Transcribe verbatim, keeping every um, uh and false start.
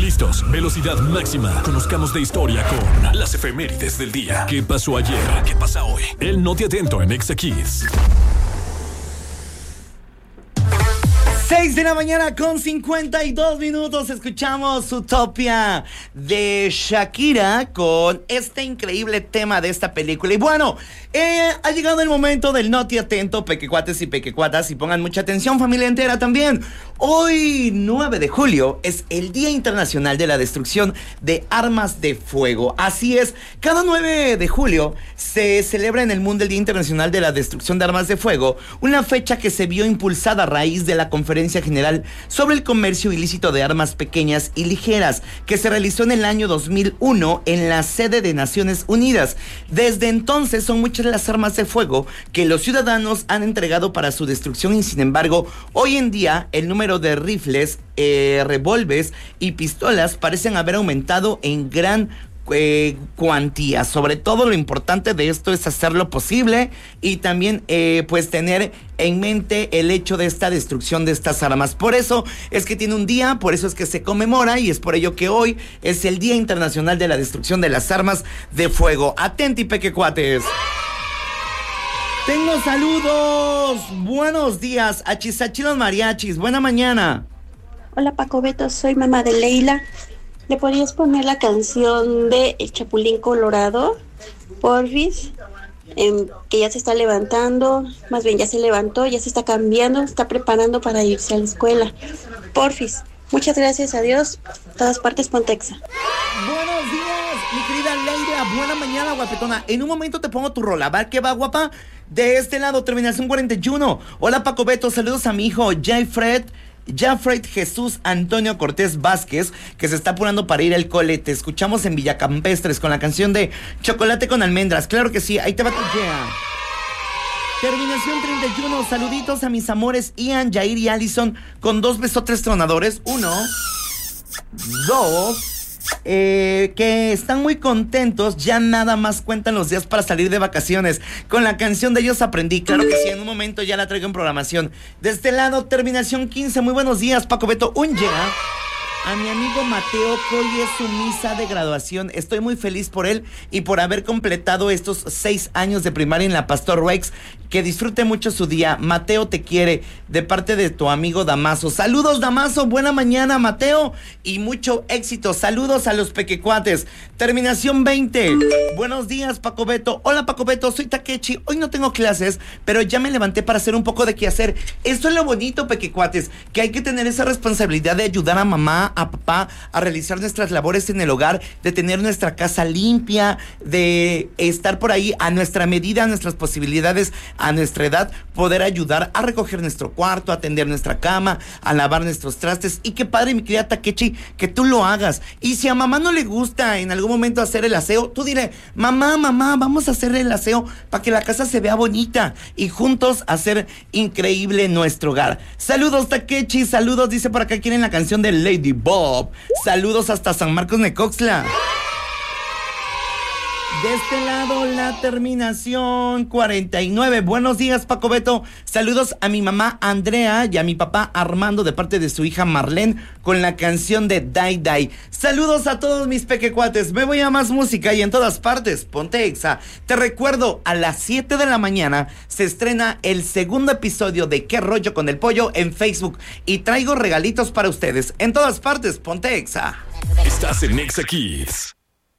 listos, velocidad máxima. Conozcamos de historia con las efemérides del día. ¿Qué pasó ayer? ¿Qué pasa hoy? El Noti Atento en Exa Kids. seis de la mañana con cincuenta y dos minutos. Escuchamos Utopia de Shakira con este increíble tema de esta película. Y bueno, eh, ha llegado el momento del Noti Atento, pequecuates y pequecuatas. Y pongan mucha atención, familia entera también. Hoy, nueve de julio, es el Día Internacional de la Destrucción de Armas de Fuego. Así es, cada nueve de julio se celebra en el mundo el Día Internacional de la Destrucción de Armas de Fuego, una fecha que se vio impulsada a raíz de la Conferencia General sobre el Comercio Ilícito de Armas Pequeñas y Ligeras, que se realizó en el año dos mil uno en la sede de Naciones Unidas. Desde entonces son muchas las armas de fuego que los ciudadanos han entregado para su destrucción y, sin embargo, hoy en día el número de rifles, eh, revólveres y pistolas parecen haber aumentado en gran Eh, cuantía. Sobre todo, lo importante de esto es hacer lo posible y también eh, pues tener en mente el hecho de esta destrucción de estas armas. Por eso es que tiene un día, por eso es que se conmemora y es por ello que hoy es el Día Internacional de la Destrucción de las Armas de Fuego. Atenti, pequecuates. Tengo saludos. Buenos días, Achisachilos Mariachis. Buena mañana. Hola, Paco Beto, soy mamá de Leila. ¿Le podrías poner la canción de El Chapulín Colorado, porfis? Eh, que ya se está levantando, más bien ya se levantó, ya se está cambiando, está preparando para irse a la escuela. Porfis. Muchas gracias, adiós. Todas partes, Pontexa. Buenos días, mi querida Leila. Buena mañana, guapetona. En un momento te pongo tu rola. ¿Va? ¿Qué va, guapa? De este lado, terminación cuarenta y uno. Hola, Paco Beto. Saludos a mi hijo, Jayfred. Jafred Jesús Antonio Cortés Vázquez, que se está apurando para ir al cole. Te escuchamos en Villacampestres con la canción de Chocolate con Almendras. Claro que sí, ahí te va tu yeah. Terminación treinta y uno. Saluditos a mis amores Ian, Jair y Allison con dos besotres tronadores. Uno, dos, eh, que están muy contentos. Ya nada más cuentan los días para salir de vacaciones. Con la canción de Ellos Aprendí. Claro que sí, en un momento ya la traigo en programación. De este lado, terminación quince. Muy buenos días, Paco Beto. Un yeah. A mi amigo Mateo, que hoy es su misa de graduación. Estoy muy feliz por él y por haber completado estos seis años de primaria en la Pastor Rex. Que disfrute mucho su día. Mateo te quiere, de parte de tu amigo Damaso. Saludos, Damaso. Buena mañana, Mateo. Y mucho éxito. Saludos a los pequecuates. Terminación veinte. Buenos días, Paco Beto. Hola, Paco Beto. Soy Takechi. Hoy no tengo clases, pero ya me levanté para hacer un poco de quehacer. Esto es lo bonito, pequecuates, que hay que tener esa responsabilidad de ayudar a mamá, a papá, a realizar nuestras labores en el hogar, de tener nuestra casa limpia, de estar por ahí a nuestra medida, a nuestras posibilidades, a nuestra edad, poder ayudar a recoger nuestro cuarto, a atender nuestra cama, a lavar nuestros trastes. Y qué padre, mi querida Takechi, que tú lo hagas. Y si a mamá no le gusta en algún momento hacer el aseo, tú dile, mamá, mamá, vamos a hacer el aseo para que la casa se vea bonita y juntos hacer increíble nuestro hogar. Saludos, Takechi, saludos, dice por acá, quieren la canción de Lady Bob. Saludos hasta San Marcos Necoxtla. De este lado, la terminación cuarenta y nueve. Buenos días, Paco Beto. Saludos a mi mamá Andrea y a mi papá Armando de parte de su hija Marlene con la canción de Dai Dai. Saludos a todos mis pequecuates. Me voy a más música y en todas partes. Ponte Exa. Te recuerdo, a las siete de la mañana se estrena el segundo episodio de ¿Qué rollo con el pollo? En Facebook. Y traigo regalitos para ustedes. En todas partes, Ponte Exa. Estás en Exa Kids.